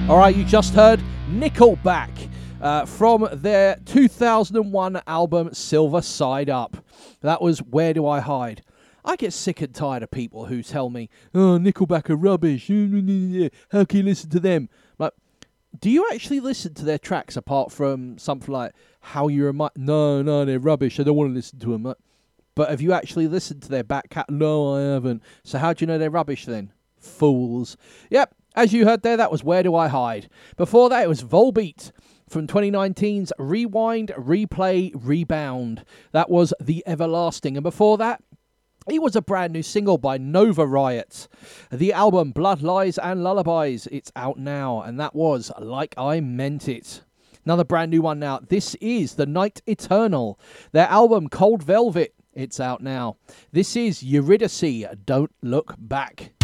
All right, you just heard Nickelback from their 2001 album Silver Side Up. That was Where Do I Hide? I get sick and tired of people who tell me, oh, Nickelback are rubbish. How can you listen to them? Like, do you actually listen to their tracks apart from something like How You Remind... No, they're rubbish. I don't want to listen to them. Like, but have you actually listened to their back cat? No, I haven't. So how do you know they're rubbish then? Fools. Yep. As you heard there, that was Where Do I Hide? Before that, it was Volbeat from 2019's Rewind, Replay, Rebound. That was The Everlasting. And before that, it was a brand new single by Nova Riot. The album Blood, Lies and Lullabies. It's out now. And that was Like I Meant It. Another brand new one now. This is The Night Eternal. Their album Cold Velvet. It's out now. This is Eurydice, Don't Look Back.